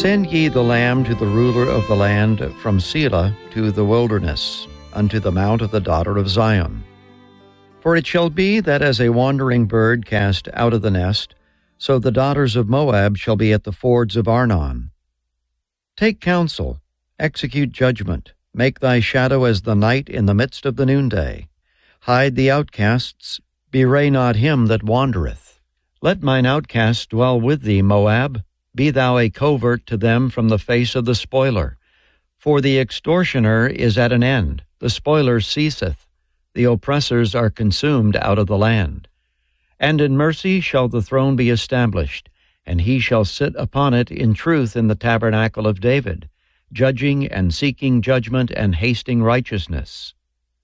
Send ye the lamb to the ruler of the land from Selah to the wilderness, unto the mount of the daughter of Zion. For it shall be that as a wandering bird cast out of the nest, so the daughters of Moab shall be at the fords of Arnon. Take counsel, execute judgment, make thy shadow as the night in the midst of the noonday. Hide the outcasts, bewray not him that wandereth. Let mine outcasts dwell with thee, Moab. Be thou a covert to them from the face of the spoiler. For the extortioner is at an end, the spoiler ceaseth, the oppressors are consumed out of the land. And in mercy shall the throne be established, and he shall sit upon it in truth in the tabernacle of David, judging and seeking judgment and hasting righteousness.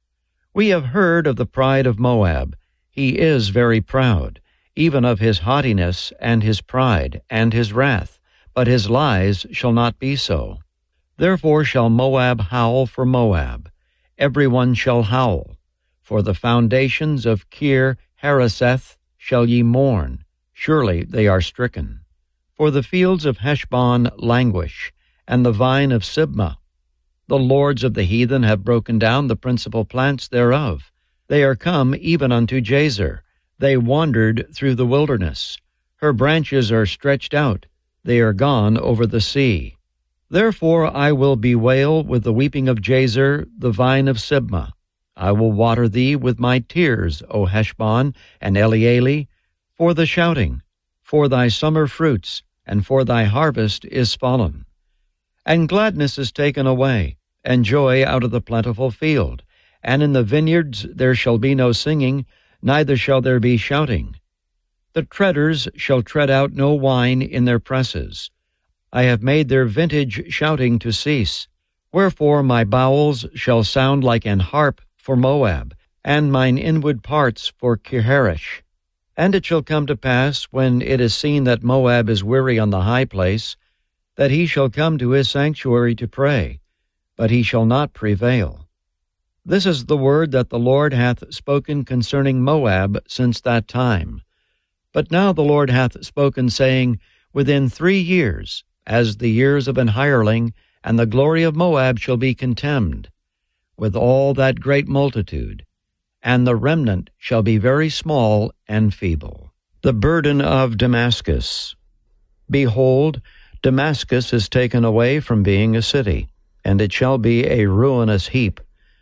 We have heard of the pride of Moab. He is very proud, even of his haughtiness and his pride and his wrath, but his lies shall not be so. Therefore shall Moab howl for Moab, every one shall howl. For the foundations of Kir Hareseth shall ye mourn, surely they are stricken. For the fields of Heshbon languish, and the vine of Sibmah. The lords of the heathen have broken down the principal plants thereof. They are come even unto Jazer. They wandered through the wilderness. Her branches are stretched out. They are gone over the sea. Therefore I will bewail with the weeping of Jazer the vine of Sibmah. I will water thee with my tears, O Heshbon and Elealeh, for the shouting, for thy summer fruits, and for thy harvest is fallen. And gladness is taken away, and joy out of the plentiful field. And in the vineyards there shall be no singing, neither shall there be shouting. The treaders shall tread out no wine in their presses. I have made their vintage shouting to cease. Wherefore my bowels shall sound like an harp for Moab, and mine inward parts for Kirharish. And it shall come to pass, when it is seen that Moab is weary on the high place, that he shall come to his sanctuary to pray, but he shall not prevail. This is the word that the Lord hath spoken concerning Moab since that time. But now the Lord hath spoken, saying, Within 3 years, as the years of an hireling, and the glory of Moab shall be contemned, with all that great multitude, and the remnant shall be very small and feeble. The burden of Damascus. Behold, Damascus is taken away from being a city, and it shall be a ruinous heap.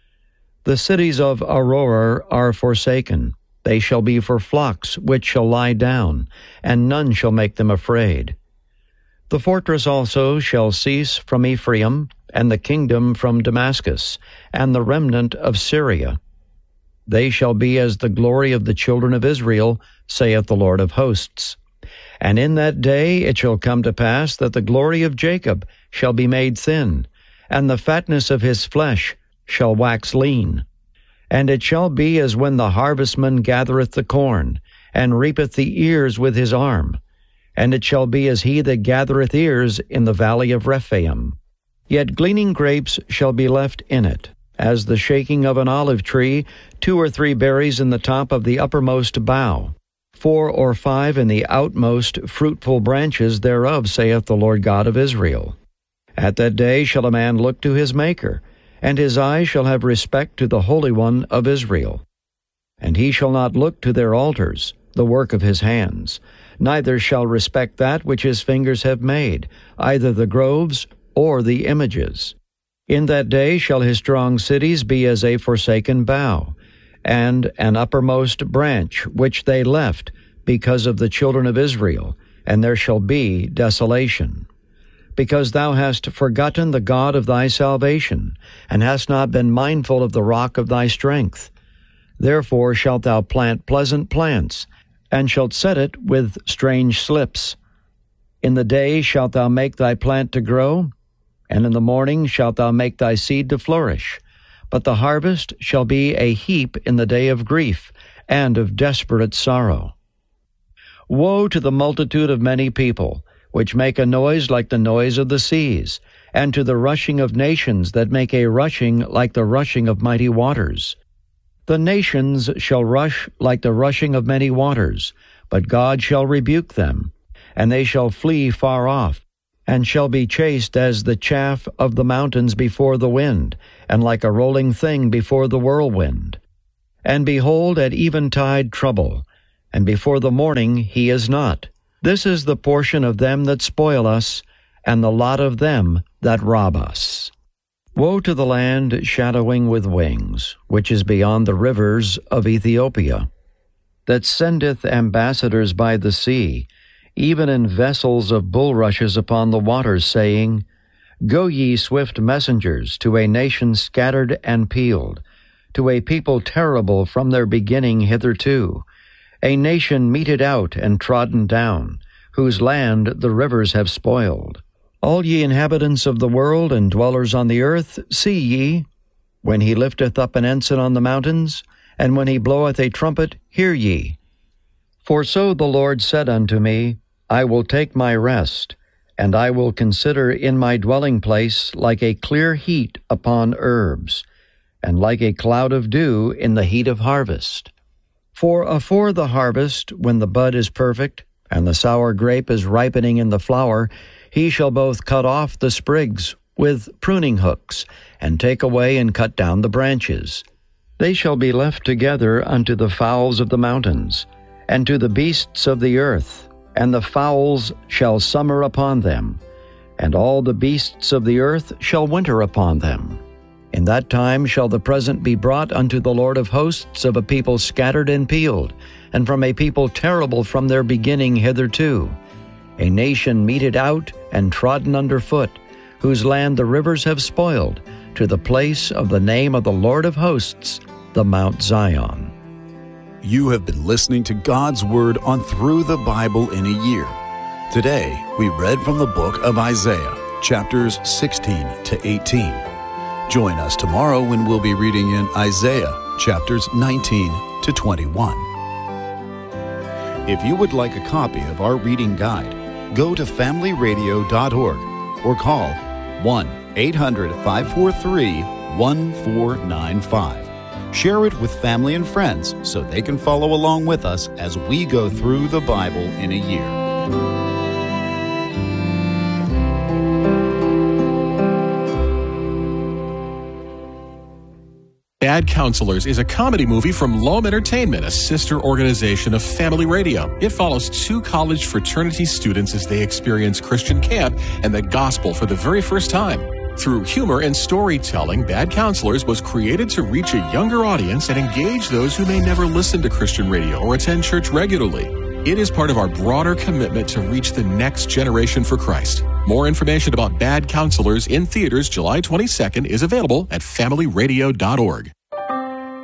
The cities of Aroer are forsaken. They shall be for flocks which shall lie down, and none shall make them afraid. The fortress also shall cease from Ephraim, and the kingdom from Damascus, and the remnant of Syria. They shall be as the glory of the children of Israel, saith the Lord of hosts. And in that day it shall come to pass that the glory of Jacob shall be made thin, and the fatness of his flesh shall wax lean. And it shall be as when the harvestman gathereth the corn, and reapeth the ears with his arm. And it shall be as he that gathereth ears in the valley of Rephaim. Yet gleaning grapes shall be left in it, as the shaking of an olive tree, 2 or 3 berries in the top of the uppermost bough, 4 or 5 in the outmost fruitful branches thereof, saith the Lord God of Israel. At that day shall a man look to his Maker, and his eyes shall have respect to the Holy One of Israel. And he shall not look to their altars, the work of his hands, neither shall respect that which his fingers have made, either the groves or the images. In that day shall his strong cities be as a forsaken bough, and an uppermost branch which they left because of the children of Israel, and there shall be desolation. Because thou hast forgotten the God of thy salvation, and hast not been mindful of the rock of thy strength. Therefore shalt thou plant pleasant plants, and shalt set it with strange slips. In the day shalt thou make thy plant to grow, and in the morning shalt thou make thy seed to flourish. But the harvest shall be a heap in the day of grief, and of desperate sorrow. Woe to the multitude of many people, which make a noise like the noise of the seas, and to the rushing of nations that make a rushing like the rushing of mighty waters. The nations shall rush like the rushing of many waters, but God shall rebuke them, and they shall flee far off. and shall be chased as the chaff of the mountains before the wind, and like a rolling thing before the whirlwind. And behold, at eventide trouble, and before the morning he is not. This is the portion of them that spoil us, and the lot of them that rob us. Woe to the land shadowing with wings, which is beyond the rivers of Ethiopia, that sendeth ambassadors by the sea, even in vessels of bulrushes upon the waters, saying, Go ye swift messengers to a nation scattered and peeled, to a people terrible from their beginning hitherto, a nation meted out and trodden down, whose land the rivers have spoiled. All ye inhabitants of the world and dwellers on the earth, see ye, when he lifteth up an ensign on the mountains, and when he bloweth a trumpet, hear ye. For so the Lord said unto me, I will take my rest, and I will consider in my dwelling place like a clear heat upon herbs, and like a cloud of dew in the heat of harvest. For afore the harvest, when the bud is perfect, and the sour grape is ripening in the flower, he shall both cut off the sprigs with pruning hooks, and take away and cut down the branches. They shall be left together unto the fowls of the mountains, and to the beasts of the earth, and the fowls shall summer upon them, and all the beasts of the earth shall winter upon them. In that time shall the present be brought unto the Lord of hosts of a people scattered and peeled, and from a people terrible from their beginning hitherto, a nation meted out and trodden under foot, whose land the rivers have spoiled, to the place of the name of the Lord of hosts, the Mount Zion. You have been listening to God's Word on Through the Bible in a Year. Today, we read from the book of Isaiah, chapters 16 to 18. Join us tomorrow when we'll be reading in Isaiah, chapters 19 to 21. If you would like a copy of our reading guide, go to familyradio.org or call 1-800-543-1495. Share it with family and friends so they can follow along with us as we go through the Bible in a year. Bad Counselors is a comedy movie from Loam Entertainment, a sister organization of Family Radio. It follows two college fraternity students as they experience Christian camp and the gospel for the very first time. Through humor and storytelling, Bad Counselors was created to reach a younger audience and engage those who may never listen to Christian radio or attend church regularly. It is part of our broader commitment to reach the next generation for Christ. More information about Bad Counselors in theaters July 22nd is available at familyradio.org.